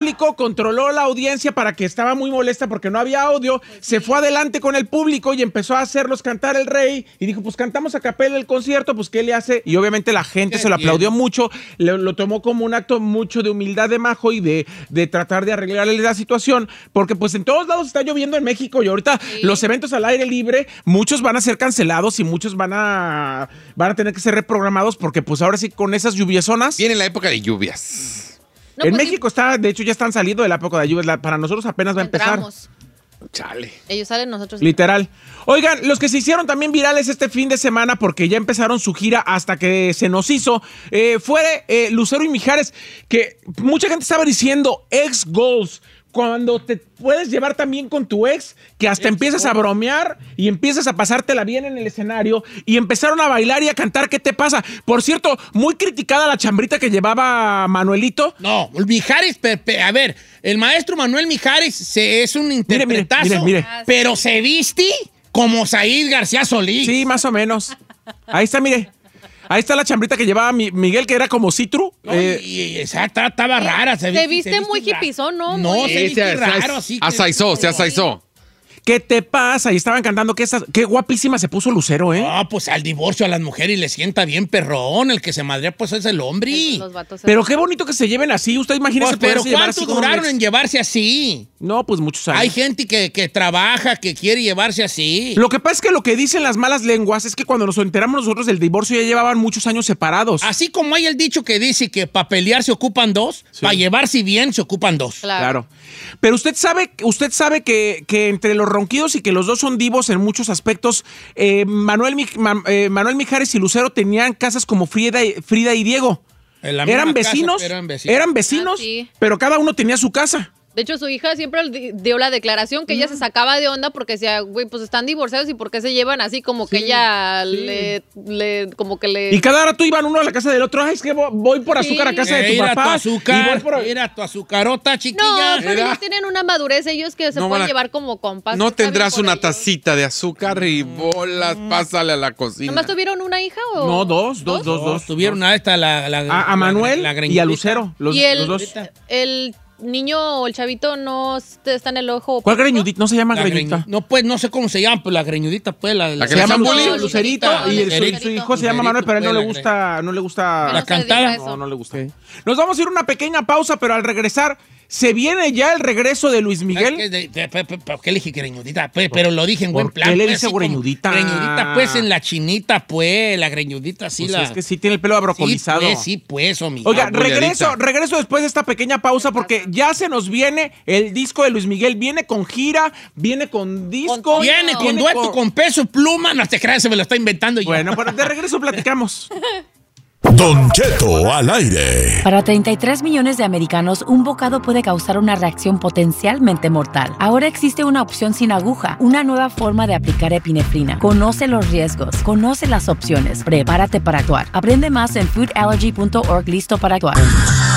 público, controló la audiencia para que estaba muy molesta porque no había audio, se fue adelante con el público y empezó a hacerlos cantar el rey y dijo, pues cantamos a capela el concierto, pues ¿qué le hace? Y obviamente la gente se lo aplaudió mucho, lo tomó como un acto mucho de humildad de Majo y de tratar de arreglarle la situación, porque pues en todos lados está lloviendo en México y ahorita los eventos al aire libre, muchos van a ser cancelados y muchos van a tener que ser reprogramados porque pues ahora sí con esas lluviosonas. Viene la época de lluvias. No, en México está, de hecho ya están saliendo de la época de lluvias, para nosotros apenas va a empezar. Chale. Ellos salen, nosotros. Literal. Oigan, los que se hicieron también virales este fin de semana porque ya empezaron su gira hasta que se nos hizo, fue Lucero y Mijares, que mucha gente estaba diciendo ex-goals. Cuando te puedes llevar también con tu ex, que hasta empiezas a bromear y empiezas a pasártela bien en el escenario y empezaron a bailar y a cantar. ¿Qué te pasa? Por cierto, muy criticada la chambrita que llevaba Manuelito. No, Mijares, a ver, el maestro Manuel Mijares es un interpretazo, mire. Pero se viste como Said García Solís. Sí, más o menos. Ahí está, mire. Ahí está la chambrita que llevaba Miguel, que era como citru. No, estaba rara. Se viste muy hipizón, ¿no? No, se viste raro. Así se asaizó. ¿Qué te pasa? Y estaban cantando qué guapísima se puso Lucero, ¿eh? No, pues al divorcio a las mujeres le sienta bien perrón. El que se madrea, pues es el hombre. Pero qué bonito que se lleven así. Usted imagínese pues, pero llevar ¿cuánto duraron en llevarse así? No, pues muchos años. Hay gente que trabaja, que quiere llevarse así. Lo que pasa es que lo que dicen las malas lenguas es que cuando nos enteramos nosotros del divorcio ya llevaban muchos años separados. Así como hay el dicho que dice que para pelear se ocupan dos, para llevarse bien se ocupan dos. Claro. Pero usted sabe que entre los ronquidos y que los dos son divos en muchos aspectos, Manuel Mijares y Lucero tenían casas como Frida y Diego. Eran vecinos, pero cada uno tenía su casa. De hecho, su hija siempre dio la declaración que ella se sacaba de onda porque decía, güey, pues están divorciados y por qué se llevan así como que ella como que le... Y cada rato iban uno a la casa del otro. Ay, es que voy por azúcar a casa de tu papá. Era tu azucarota, chiquilla. No, pero ellos tienen una madurez, ellos que se pueden llevar como compas. No tendrás una tacita de azúcar y bolas, pásale a la cocina. ¿Nomás tuvieron una hija o...? No, dos. Tuvieron a esta, a Manuel y a Lucero. Los dos. El niño o el chavito no está en el ojo. ¿Cuál greñudita? ¿No se llama greñudita? No, pues no sé cómo se llama, pero la greñudita, pues la que se llama Lucerito y su hijo se llama Manuel, pero a él no le gusta la cantada. No le gusta. Nos vamos a ir a una pequeña pausa, pero al regresar se viene ya el regreso de Luis Miguel. ¿Por qué le dije greñudita? Pues, pero lo dije en buen plan. ¿Qué le dice greñudita? Greñudita, pues, en la chinita, pues, la greñudita, sí. Pues es que sí tiene el pelo abrocolizado. Sí, pues, Oiga, regreso después de esta pequeña pausa porque ya se nos viene el disco de Luis Miguel. Viene con gira, viene con disco. Viene con dueto, con Peso Pluma. No te creas, se me lo está inventando yo. Bueno, pero de regreso platicamos. Don Cheto al aire. Para 33 millones de americanos, un bocado puede causar una reacción potencialmente mortal. Ahora existe una opción sin aguja, una nueva forma de aplicar epinefrina. Conoce los riesgos, conoce las opciones, prepárate para actuar. Aprende más en foodallergy.org. Listo para actuar.